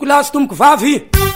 plasy tomoko vavy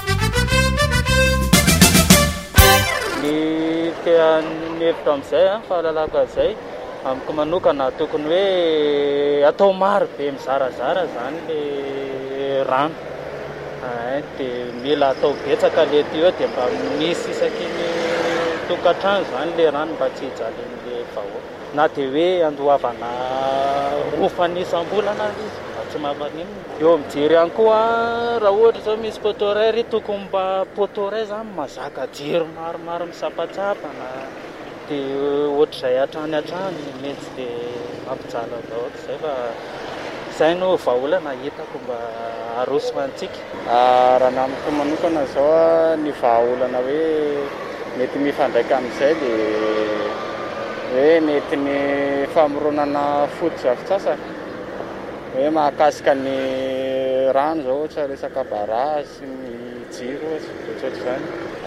ny tean'ny hevitra amin'izay fahalalako azay amiko manokana tokony hoe atao maro be mizarazara zany le rano dia mila atao betsaka le ty eo dia mba misy isaky ny tokantrano zany le rano mba tsy hijalin'le vahoaka na dia hoe andohavana rofan'isam-bolana izy mba tsy mamanino eo mijery ihany koa raha ohatra zao misy potoray ry tokony mba potoray zany mazaka jiro maromaro misapatsapana dia ohatr'izay hatrany mety dia mampijala vahoaka izay fa izay no vahaolana hitako mba arosoantsika raha namiko manokana zao ny vahaolana hoe mety mifandraika amin'izay dia hoe mety ny famoronana foto-drafitrasa hoe mahakasika ny rano zao ohatra resaka barazy ny jiro ohatr'izany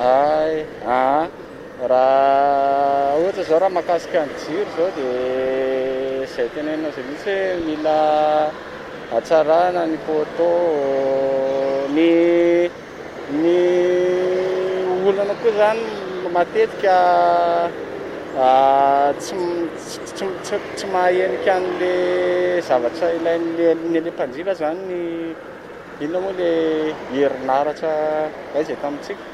raha ohatra zao raha mahakasika ny jiro zao dia izay tenenina zay mihitsy hoe mila hatsarana ny poto ny olana koa zany matetika tsy mahahenika an'le zavatra ilain'ny mpanjifa zany inona moa le herinaratra izay tamintsika